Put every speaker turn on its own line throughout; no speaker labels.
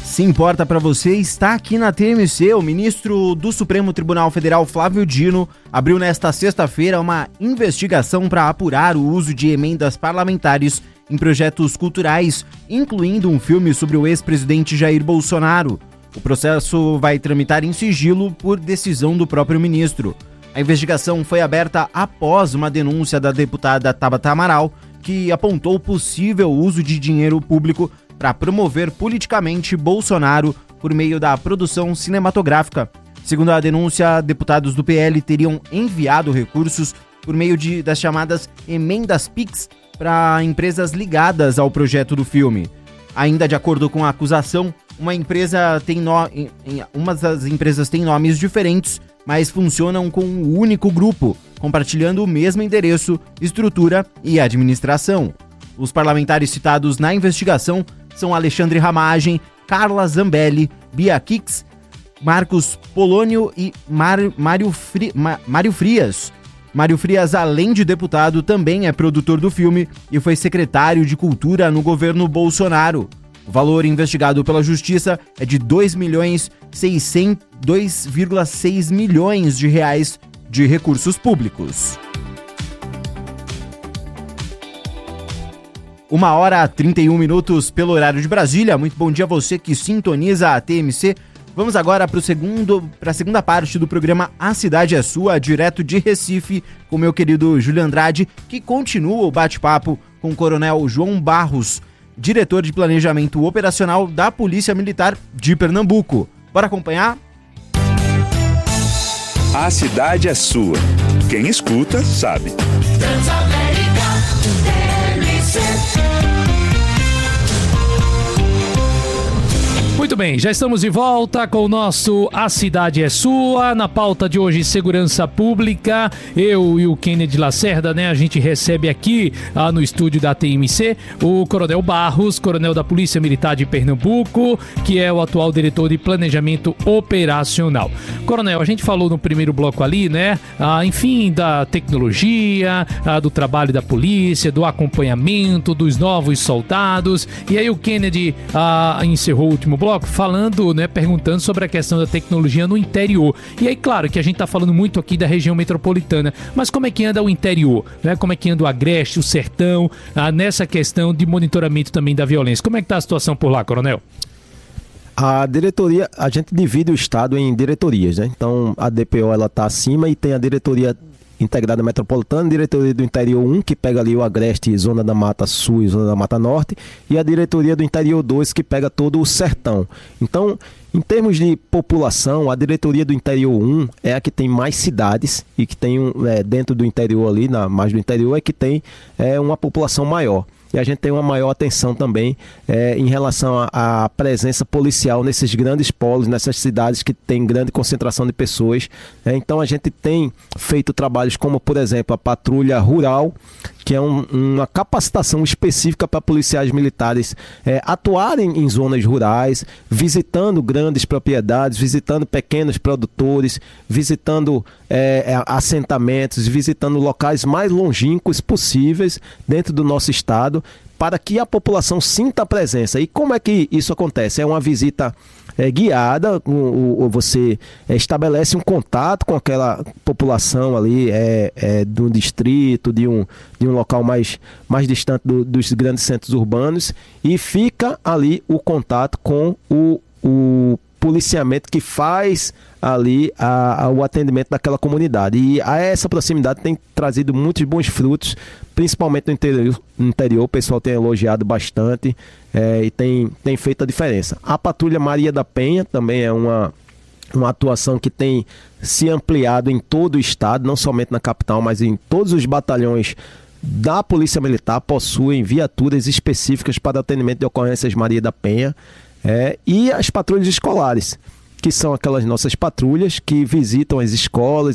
Se importa para você, está aqui na TMC. O ministro do Supremo Tribunal Federal, Flávio Dino, abriu nesta sexta-feira uma investigação para apurar o uso de emendas parlamentares em projetos culturais, incluindo um filme sobre o ex-presidente Jair Bolsonaro. O processo vai tramitar em sigilo por decisão do próprio ministro. A investigação foi aberta após uma denúncia da deputada Tabata Amaral, que apontou possível uso de dinheiro público para promover politicamente Bolsonaro por meio da produção cinematográfica. Segundo a denúncia, deputados do PL teriam enviado recursos por meio das chamadas emendas PIX para empresas ligadas ao projeto do filme. Ainda de acordo com a acusação, umas das empresas têm nomes diferentes, mas funcionam com um único grupo, compartilhando o mesmo endereço, estrutura e administração. Os parlamentares citados na investigação são Alexandre Ramagem, Carla Zambelli, Bia Kix, Marcos Polônio e Mário Frias. Mário Frias, além de deputado, também é produtor do filme e foi secretário de Cultura no governo Bolsonaro. O valor investigado pela Justiça é de 2,6 milhões de reais de recursos públicos. 1h31 pelo horário de Brasília. Muito bom dia a você que sintoniza a TMC. Vamos agora para a segunda parte do programa A Cidade é Sua, direto de Recife, com meu querido Júlio Andrade, que continua o bate-papo com o Coronel João Barros, diretor de Planejamento Operacional da Polícia Militar de Pernambuco. Bora acompanhar?
A cidade é sua. Quem escuta, sabe.
Muito bem, já estamos de volta com o nosso A Cidade é Sua. Na pauta de hoje, segurança pública. Eu e o Kennedy Lacerda, né? A gente recebe aqui no estúdio da TMC o Coronel Barros, coronel da Polícia Militar de Pernambuco, que é o atual diretor de Planejamento Operacional. Coronel, a gente falou no primeiro bloco ali, né? Enfim, da tecnologia, do trabalho da polícia, do acompanhamento dos novos soldados. E aí o Kennedy encerrou o último bloco falando, né, perguntando sobre a questão da tecnologia no interior. E aí, claro, que a gente tá falando muito aqui da região metropolitana, mas como é que anda o interior, né? Como é que anda o Agreste, o Sertão, nessa questão de monitoramento também da violência? Como é que tá a situação por lá, Coronel?
A diretoria, a gente divide o estado em diretorias, né? Então, a DPO, ela tá acima e tem a diretoria integrada metropolitana, diretoria do interior 1, que pega ali o Agreste, Zona da Mata Sul e Zona da Mata Norte, e a diretoria do interior 2, que pega todo o Sertão. Então, em termos de população, a diretoria do interior 1 é a que tem mais cidades e que tem, dentro do interior ali, mais do interior, é que tem uma população maior. E a gente tem uma maior atenção também em relação à presença policial nesses grandes polos, nessas cidades que tem grande concentração de pessoas. Então a gente tem feito trabalhos como, por exemplo, a patrulha rural, que é uma capacitação específica para policiais militares atuarem em zonas rurais, visitando grandes propriedades, visitando pequenos produtores, visitando assentamentos, visitando locais mais longínquos possíveis dentro do nosso estado, para que a população sinta a presença. E como é que isso acontece? É uma visita guiada, você estabelece um contato com aquela população ali do distrito, de um local mais distante dos grandes centros urbanos, e fica ali o contato com o policiamento que faz ali o atendimento daquela comunidade. E essa proximidade tem trazido muitos bons frutos, principalmente no interior. O pessoal tem elogiado bastante e tem feito a diferença. A Patrulha Maria da Penha também é uma atuação que tem se ampliado em todo o estado, não somente na capital, mas em todos os batalhões da Polícia Militar possuem viaturas específicas para atendimento de ocorrências Maria da Penha. E as patrulhas escolares, que são aquelas nossas patrulhas que visitam as escolas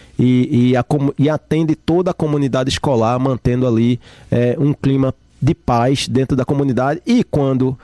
e atendem toda a comunidade escolar, mantendo ali um clima de paz dentro da comunidade, e quando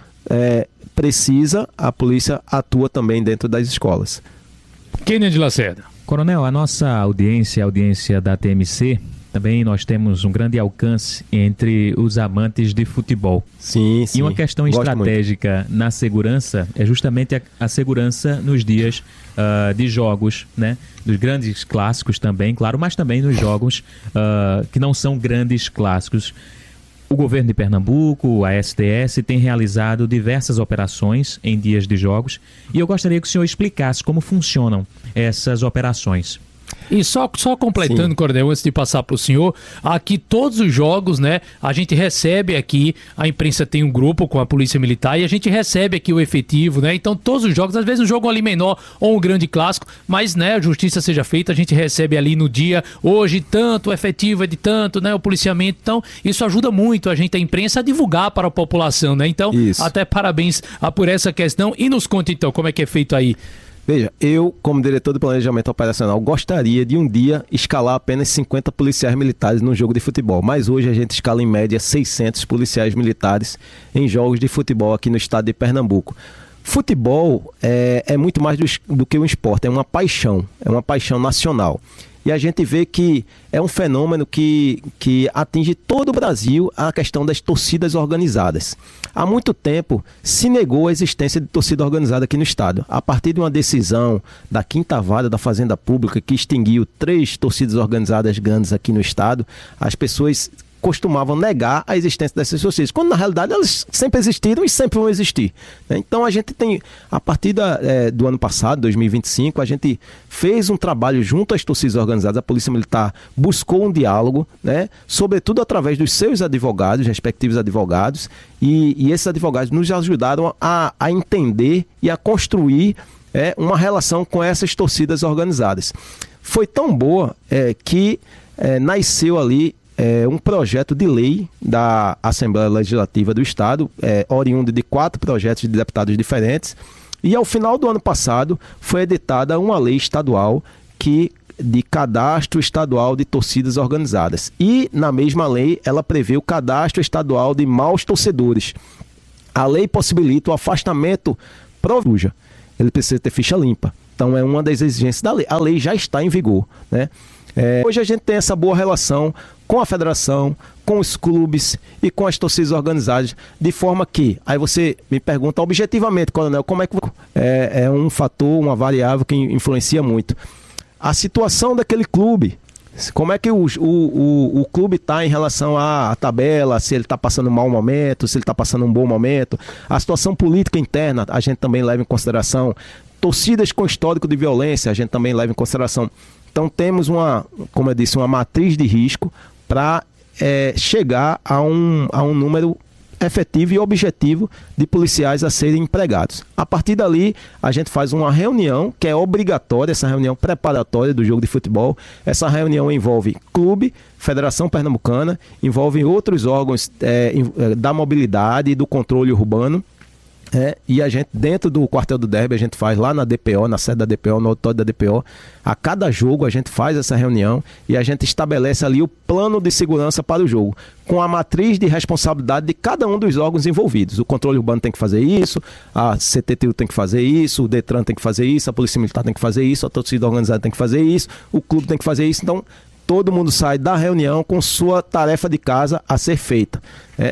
precisa, a polícia atua também dentro das escolas.
Kennedy Lacerda.
Coronel, a nossa audiência, a audiência da TMC, também nós temos um grande alcance entre os amantes de futebol.
Sim.
E uma questão estratégica na segurança é justamente a segurança nos dias de jogos, né? Dos grandes clássicos também, claro, mas também nos jogos que não são grandes clássicos. O governo de Pernambuco, a STS, tem realizado diversas operações em dias de jogos e eu gostaria que o senhor explicasse como funcionam essas operações.
E só completando, Coronel, antes de passar para o senhor, aqui todos os jogos, né, a gente recebe aqui, a imprensa tem um grupo com a Polícia Militar e a gente recebe aqui o efetivo, né, então todos os jogos, às vezes um jogo ali menor ou um grande clássico, mas, né, a justiça seja feita, a gente recebe ali no dia, hoje tanto, o efetivo é de tanto, né, o policiamento, então isso ajuda muito a gente, a imprensa, a divulgar para a população, né, então até parabéns por essa questão e nos conte então como é que é feito aí.
Veja, eu, como diretor de planejamento operacional, gostaria de um dia escalar apenas 50 policiais militares num jogo de futebol, mas hoje a gente escala em média 600 policiais militares em jogos de futebol aqui no estado de Pernambuco. Futebol é muito mais do que um esporte, é uma paixão nacional. E a gente vê que é um fenômeno que atinge todo o Brasil, a questão das torcidas organizadas. Há muito tempo se negou a existência de torcida organizada aqui no estado. A partir de uma decisão da 5ª Vara da Fazenda Pública, que extinguiu 3 torcidas organizadas grandes aqui no estado, as pessoas costumavam negar a existência dessas torcidas, quando na realidade elas sempre existiram e sempre vão existir, né? Então a gente tem, a partir do ano passado, 2025, a gente fez um trabalho junto às torcidas organizadas, a Polícia Militar buscou um diálogo, né? Sobretudo através dos seus advogados, respectivos advogados, e esses advogados nos ajudaram a entender e a construir uma relação com essas torcidas organizadas. Foi tão boa que nasceu ali um projeto de lei da Assembleia Legislativa do Estado, oriundo de 4 projetos de deputados diferentes, e ao final do ano passado foi editada uma lei estadual de cadastro estadual de torcidas organizadas. E na mesma lei ela prevê o cadastro estadual de maus torcedores. A lei possibilita o afastamento profuja. Ele precisa ter ficha limpa. Então é uma das exigências da lei. A lei já está em vigor, né? Hoje a gente tem essa boa relação com a federação, com os clubes e com as torcidas organizadas, de forma que, aí você me pergunta objetivamente, Coronel, como é que é um fator, uma variável que influencia muito. A situação daquele clube, como é que o clube está em relação à tabela, se ele está passando um mau momento, se ele está passando um bom momento, a situação política interna, a gente também leva em consideração, torcidas com histórico de violência, a gente também leva em consideração. Então temos como eu disse, uma matriz de risco para chegar a um número efetivo e objetivo de policiais a serem empregados. A partir dali, a gente faz uma reunião que é obrigatória, essa reunião preparatória do jogo de futebol. Essa reunião envolve clube, Federação Pernambucana, envolve outros órgãos da mobilidade e do controle urbano. E a gente, dentro do quartel do Derby, a gente faz lá na DPO, na sede da DPO, no auditório da DPO, a cada jogo a gente faz essa reunião e a gente estabelece ali o plano de segurança para o jogo, com a matriz de responsabilidade de cada um dos órgãos envolvidos. O controle urbano tem que fazer isso, a CTTU tem que fazer isso, o Detran tem que fazer isso, a Polícia Militar tem que fazer isso, a torcida organizada tem que fazer isso, o clube tem que fazer isso. Então, todo mundo sai da reunião com sua tarefa de casa a ser feita.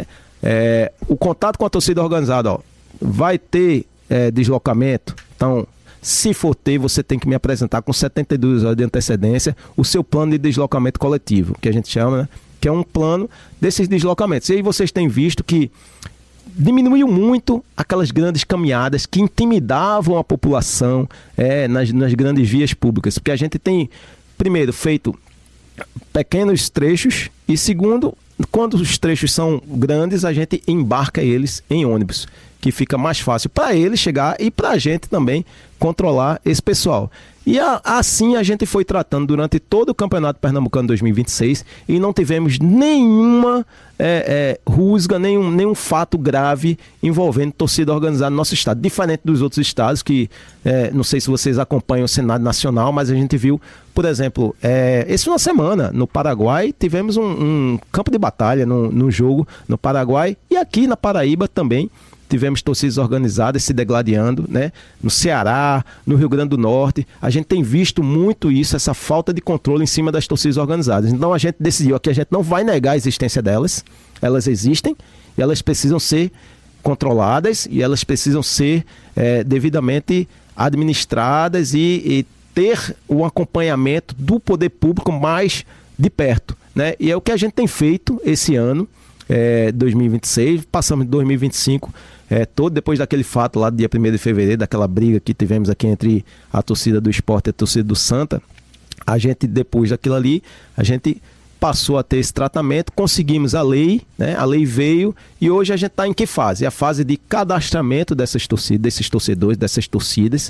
O contato com a torcida organizada, vai ter deslocamento, então se for ter, você tem que me apresentar com 72 horas de antecedência o seu plano de deslocamento coletivo, que a gente chama, né? Que é um plano desses deslocamentos. E aí vocês têm visto que diminuiu muito aquelas grandes caminhadas que intimidavam a população nas grandes vias públicas, porque a gente tem, primeiro, feito pequenos trechos e, segundo, quando os trechos são grandes, a gente embarca eles em ônibus, que fica mais fácil para eles chegar e para a gente também controlar esse pessoal. E assim a gente foi tratando durante todo o Campeonato Pernambucano 2026 e não tivemos nenhuma rusga, nenhum fato grave envolvendo torcida organizada no nosso estado. Diferente dos outros estados que, não sei se vocês acompanham o Senado Nacional, mas a gente viu, por exemplo, esse final de semana no Paraguai tivemos um campo de batalha no jogo no Paraguai e aqui na Paraíba também tivemos torcidas organizadas se degladiando, né? No Ceará, no Rio Grande do Norte, a gente tem visto muito isso, essa falta de controle em cima das torcidas organizadas. Então a gente decidiu aqui, a gente não vai negar a existência delas, elas existem e elas precisam ser controladas e elas precisam ser devidamente administradas e ter o acompanhamento do poder público mais de perto, né? E é o que a gente tem feito esse ano, 2026, passamos de 2025, todo depois daquele fato lá do dia 1º de fevereiro, daquela briga que tivemos aqui entre a torcida do Sport e a torcida do Santa, a gente, depois daquilo ali, a gente passou a ter esse tratamento, conseguimos a lei, né? A lei veio e hoje a gente está em que fase? A fase de cadastramento dessas torcidas, desses torcedores, dessas torcidas,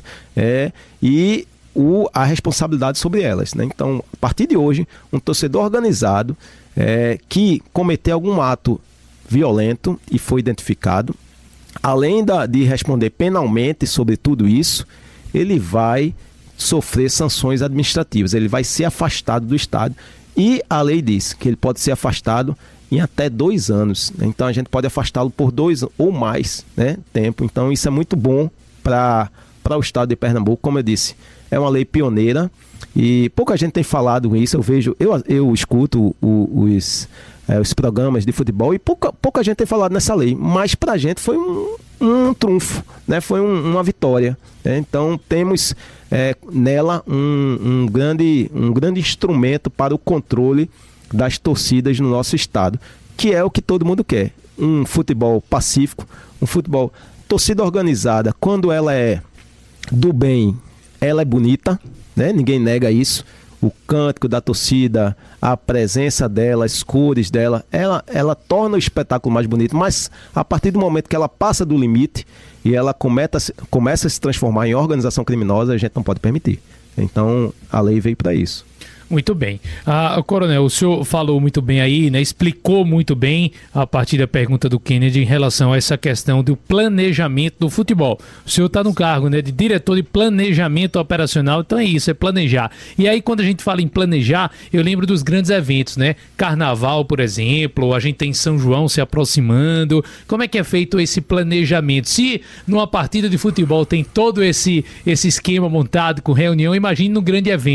e a responsabilidade sobre elas, né? Então, a partir de hoje, um torcedor organizado que cometer algum ato violento e foi identificado, além de responder penalmente sobre tudo isso, ele vai sofrer sanções administrativas, ele vai ser afastado do estádio. E a lei diz que ele pode ser afastado em até 2 anos. Né? Então a gente pode afastá-lo por 2 ou mais, né, tempo. Então isso é muito bom para o estado de Pernambuco. Como eu disse, é uma lei pioneira e pouca gente tem falado isso. Eu escuto os programas de futebol e pouca gente tem falado nessa lei. Mas para a gente foi um trunfo, né? Foi uma vitória. Né? Então temos nela um grande instrumento para o controle das torcidas no nosso estado, que é o que todo mundo quer. Um futebol pacífico, um futebol, torcida organizada, quando ela é do bem, ela é bonita, né? Ninguém nega isso. O cântico da torcida, a presença dela, as cores dela, ela torna o espetáculo mais bonito, mas a partir do momento que ela passa do limite e ela começa a se transformar em organização criminosa, a gente não pode permitir. Então, a lei veio para isso.
Muito bem. Coronel, o senhor falou muito bem aí, né? Explicou muito bem a partir da pergunta do Kennedy em relação a essa questão do planejamento do futebol. O senhor está no cargo, né, de diretor de planejamento operacional, então é isso, é planejar. E aí quando a gente fala em planejar, eu lembro dos grandes eventos, né? Carnaval, por exemplo, a gente tem São João se aproximando. Como é que é feito esse planejamento? Se numa partida de futebol tem todo esse esquema montado com reunião, imagine no grande evento.